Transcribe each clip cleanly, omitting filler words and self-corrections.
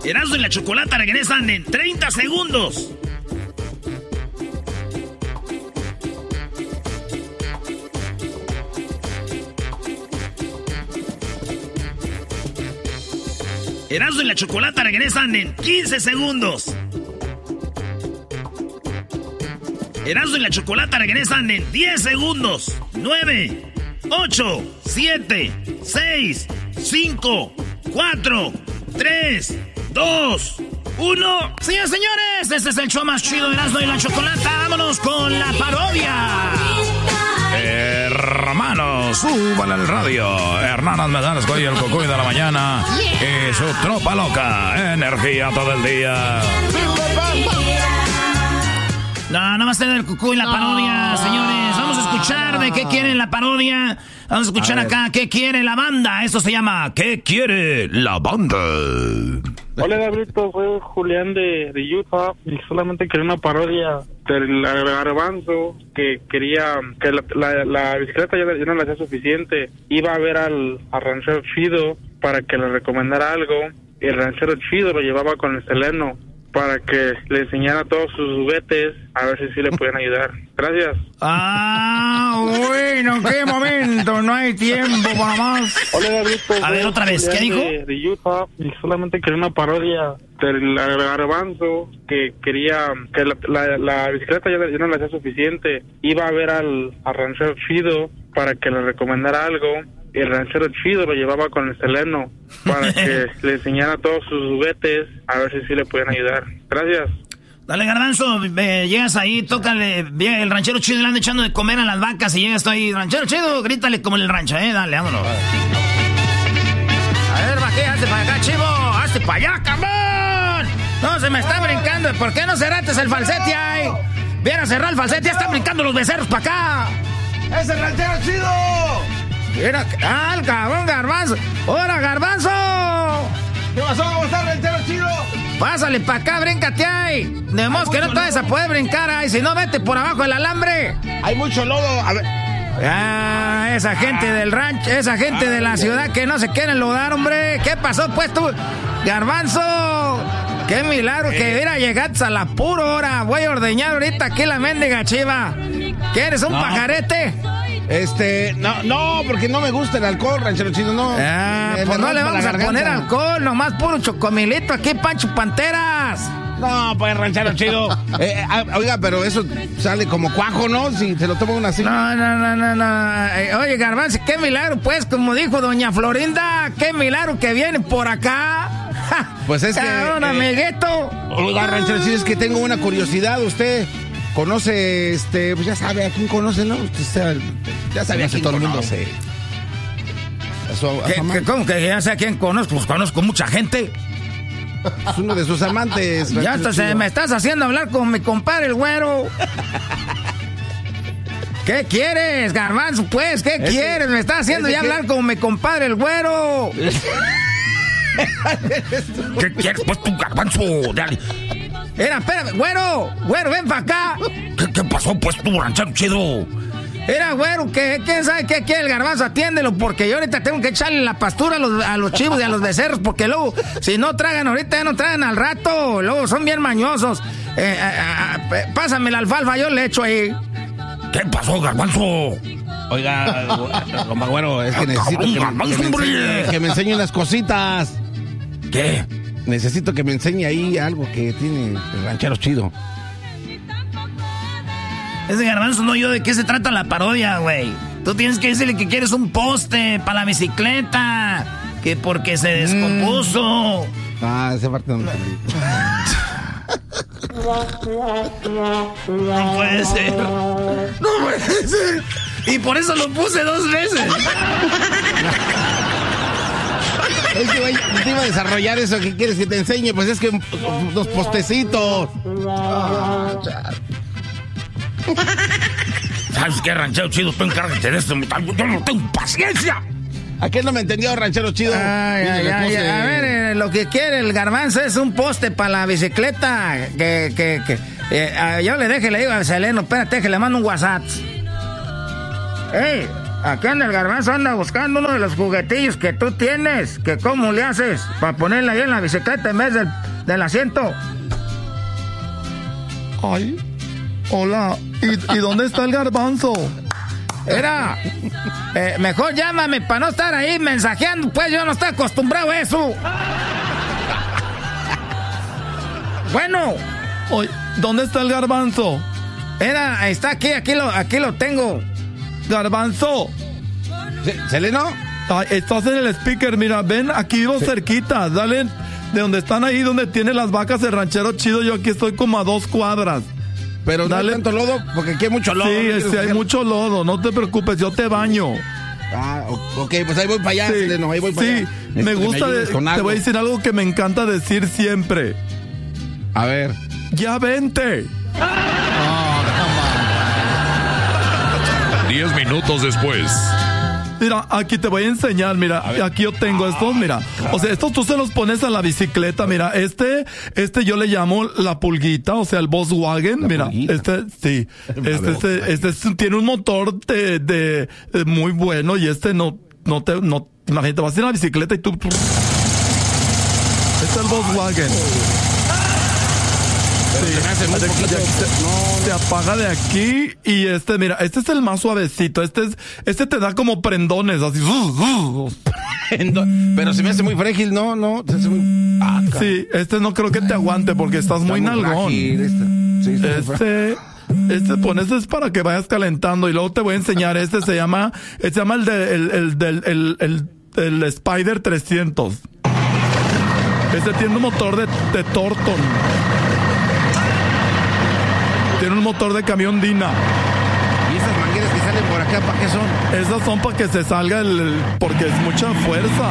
Erasmo y la Chocolata regresan en 30 segundos. Erasmo y la Chocolata regresan en 15 segundos. Erasmo y la Chocolata regresan en 10 segundos. 9, 8, 7, 6, 5, 4, 3, 2, 1. Señores, señores, este es el show más chido de Erasmo y la Chocolata. Vámonos con la parodia. Hermanos, suban al radio. Hermanas Medanas, y el Cocuy de la mañana. Y su tropa loca. Energía todo el día. No, nada más tener el Cucuy y la parodia, señores. Vamos a escuchar de qué quiere la parodia. Vamos a escuchar acá qué quiere la banda. Esto se llama ¿Qué quiere la banda? Hola, Gabrito, soy Julián de Utah y solamente quería una parodia del Garbanzo que quería que la bicicleta ya no le hacía suficiente. Iba a ver al ranchero chido para que le recomendara algo y el ranchero chido lo llevaba con el Seleno para que le enseñara todos sus juguetes, a ver si sí le pueden ayudar. Gracias. Bueno, qué momento, no hay tiempo para más. Hola, Gabrito. A ver, otra vez, ¿qué dijo? De Utah, y solamente quería una parodia del Garbanzo que quería que la bicicleta ya no le hacía suficiente. Iba a ver al ranchero chido para que le recomendara algo. Y el ranchero chido lo llevaba con el Seleno para que le enseñara todos sus juguetes, a ver si sí le pueden ayudar. Gracias. Dale, Garbanzo, llegas ahí, tócale, el ranchero chido le anda echando de comer a las vacas y llegas tú ahí, ranchero chido, grítale como en el rancho, dale, vámonos. A ver, bajé, hazte para acá, chivo, hazte para allá, cabrón. No, se me está brincando, ¿por qué no cerraste el falsete ahí? Viene a cerrar el falsete, ya están brincando los becerros para acá. ¡Es el ranchero chido! Mira, el cabrón Garbanzo. ¡Hola, Garbanzo! ¿Qué pasó? ¿Cómo está el ranchero chido? Pásale para acá, bríncate ahí. De modo que no te vas a poder brincar ahí. Si no, vete por abajo del alambre. Hay mucho lodo. A ver. Esa gente del rancho, esa gente de la ciudad que no se quieren lodar, hombre. ¿Qué pasó, pues, tú? Garbanzo. Qué milagro que hubiera llegado a la pura hora. Voy a ordeñar ahorita aquí la mendiga chiva. ¿Quieres un pajarete? No, porque no me gusta el alcohol, ranchero chido, no. Pues no le vamos a poner alcohol, nomás puro chocomilito aquí, Pancho Panteras. No, pues, ranchero chido. Oiga, pero eso sale como cuajo, ¿no? Si se lo toma una así. No. Oye, Garbanzo, qué milagro, pues, como dijo doña Florinda, qué milagro que viene por acá. Pues es cabrón, amiguito. Oiga, ranchero chido, es que tengo una curiosidad, usted conoce, pues ya sabe a quién conoce, ¿no? Usted ya sabe a quién todo conoce. El mundo. ¿Cómo que ya sé a quién conozco? Pues conozco mucha gente. Es uno de sus amantes. Ya hasta me estás haciendo hablar con mi compadre el güero. ¿Qué quieres, Garbanzo? Pues, ¿qué quieres? Me estás haciendo ya hablar con mi compadre el güero. ¿Qué quieres, pues, tu Garbanzo? Dale. Espérame, güero, ven para acá. ¿Qué pasó, pues, tu ranchero chido? Güero, que quién sabe qué quiere el Garbanzo, atiéndelo, porque yo ahorita tengo que echarle la pastura a los chivos y a los becerros, porque luego, si no tragan ahorita, ya no tragan al rato, luego son bien mañosos. Pásame la alfalfa, yo le echo ahí. ¿Qué pasó, Garbanzo? Oiga, compa güero, es que necesito que me enseñe unas cositas. ¿Qué? Necesito que me enseñe ahí algo que tiene el ranchero chido. Ese Garbanzo no yo de qué se trata la parodia, güey. Tú tienes que decirle que quieres un poste para la bicicleta, que porque se descompuso. Esa parte no me entendí. No puede ser. No puede ser. Y por eso lo puse 2 veces. Es que, güey, te iba a desarrollar eso que quieres que te enseñe. Pues es que unos postecitos. ¿Sabes qué, ranchero chido? Tú encárgate de esto. Yo no tengo paciencia. ¿A qué no me entendió, ranchero chido? A ver, lo que quiere el Garbanzo es un poste para la bicicleta. Yo le digo al Seleno, espérate que le mando un WhatsApp. Aquí anda el Garbanzo, anda buscando uno de los juguetillos que tú tienes. Que cómo le haces para ponerla ahí en la bicicleta en vez del asiento. Ay, hola. ¿Y dónde está el Garbanzo? Era, mejor llámame para no estar ahí mensajeando, pues yo no estoy acostumbrado a eso. Bueno. Oye, ¿dónde está el Garbanzo? Está aquí lo tengo. Garbanzo. ¿Seleno? Ay, estás en el speaker, mira, ven, aquí vivo cerquita, dale, de donde están ahí, donde tiene las vacas el ranchero chido, yo aquí estoy como a 2 cuadras. Pero dale. ¿No hay tanto lodo? Porque aquí hay mucho lodo. Sí, hay mucho lodo, no te preocupes, yo te baño. Ah, ok, pues ahí voy para allá, Seleno, ahí voy para allá. Sí, me gusta, te voy a decir algo que me encanta decir siempre. A ver. ¡Ya vente! 10 minutos después. Mira, aquí te voy a enseñar, mira, aquí yo tengo estos, mira. O sea, estos tú se los pones a la bicicleta, mira, este yo le llamo la pulguita, o sea, el Volkswagen, mira, pulguita. Este tiene un motor de muy bueno y no, imagínate, vas a ir a la bicicleta y tú. Este es el Volkswagen. Se apaga de aquí y mira, este es el más suavecito, este te da como prendones, así. Pero se me hace muy frágil, no, se hace muy... Sí, no creo que te aguante porque estás muy nalgón. Este es para que vayas calentando y luego te voy a enseñar, se llama el Spider 300. Este tiene un motor de Torton. Tiene un motor de camión Dina. ¿Y esas mangueras que salen por acá, para qué son? Esas son para que se salga porque es mucha fuerza.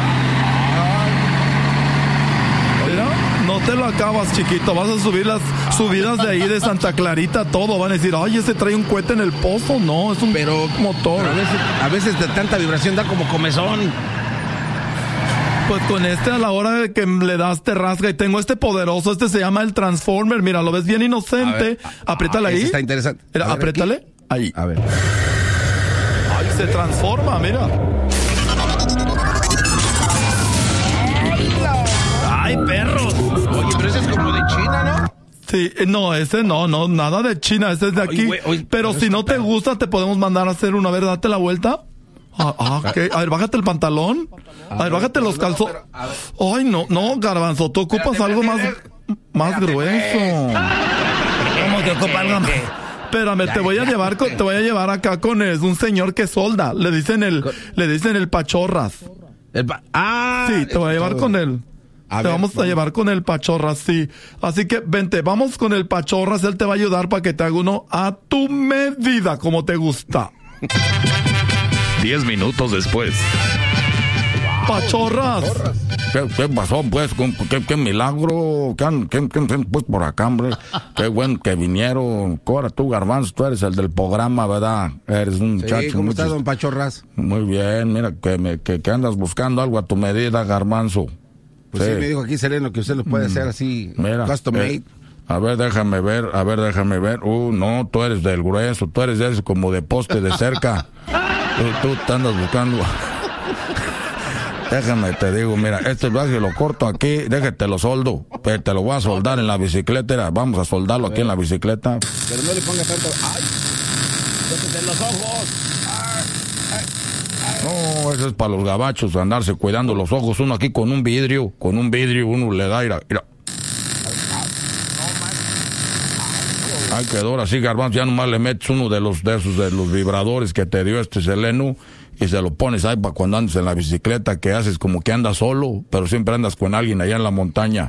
Mira, no te lo acabas, chiquito. Vas a subir las subidas de ahí de Santa Clarita, todo. Van a decir, ay, ese trae un cohete en el pozo. No, es un motor. A veces de tanta vibración da como comezón. Pues con a la hora de que le das te rasga y tengo poderoso, se llama el Transformer, mira, lo ves bien inocente, apriétale ahí. Está interesante. Mira, apriétale, ahí. A ver. Ay, se transforma, mira. Ay, perro. Oye, pero ese es como de China, ¿no? Sí, no, ese no, nada de China, ese es de aquí. Pero si no te gusta, te podemos mandar a hacer una, ¿verdad? Date la vuelta. Okay. A ver, bájate el pantalón. A ver, bájate los calzones. Ay, no, Garbanzo, tú ocupas algo más grueso. ¿Cómo que ocupa algo más? Espérame, te voy a llevar acá con un señor que solda. Le dicen el Pachorras. Sí, te voy a llevar con él. Te vamos a llevar con el Pachorras, sí. Así que vente, vamos con el Pachorras. Él te va a ayudar para que te haga uno a tu medida, como te gusta. 10 minutos después. Pachorras. ¿Qué pasó, pues? ¿Qué milagro? ¿Qué pues por acá, hombre? Qué bueno que vinieron. Ahora tú, Garbanzo, tú eres el del programa, ¿verdad? Eres un muchacho. ¿Cómo estás, don Pachorras? Muy bien, mira, que andas buscando algo a tu medida, Garbanzo. Pues sí, me dijo aquí Seleno que usted lo puede hacer así, custom made. A ver, déjame ver. No, tú eres del grueso, tú eres de ese como de poste de cerca. Tú te andas buscando. Déjame, te digo, mira, este viaje lo corto aquí, déjate lo soldo. Te lo voy a soldar en la bicicleta, vamos a soldarlo aquí en la bicicleta. Pero no le ponga tanto. ¡Ay! ¡Déjate los ojos! No, eso es para los gabachos, andarse cuidando los ojos. Uno aquí con un vidrio, uno le da, mira. Ay, quedó ahora sí, Garbanzo, ya nomás le metes uno de los vibradores que te dio Seleno y se lo pones ahí para cuando andes en la bicicleta, que haces como que andas solo, pero siempre andas con alguien allá en la montaña.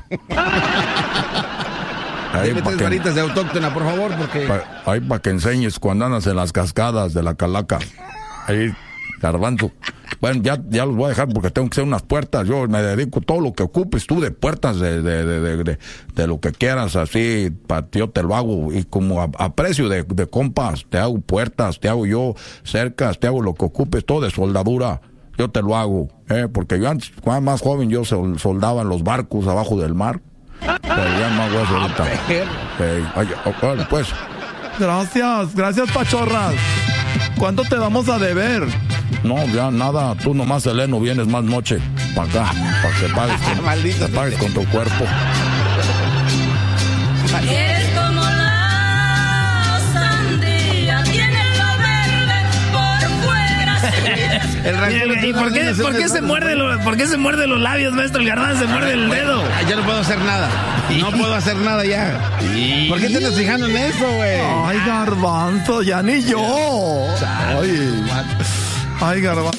Ahí metes varitas de autóctona, por favor, porque... Ahí para que enseñes cuando andas en las cascadas de la Calaca. Ahí, Garbanzo. Bueno, ya los voy a dejar porque tengo que hacer unas puertas. Yo me dedico todo lo que ocupes tú de puertas, de lo que quieras, así, yo te lo hago. Y como a precio de compas, te hago puertas, te hago yo cercas, te hago lo que ocupes, todo de soldadura. Yo te lo hago, porque yo antes, cuando era más joven, yo soldaba en los barcos abajo del mar. Pero ya no hago eso ahorita. Pues. Gracias, Pachorras. ¿Cuánto te vamos a deber? No, ya nada, tú nomás, Eleno, vienes más noche para acá, para que pagues con tu cuerpo. Eres como la sandía, tiene lo verde por fuera. ¿Y por qué se muerde los labios, maestro? El Garbanzo se muerde el dedo. Ya no puedo hacer nada. No puedo hacer nada ya. ¿Por qué te estás fijando en eso, güey? Ay, Garbanzo, ya ni yo. Ay, Garbanzo.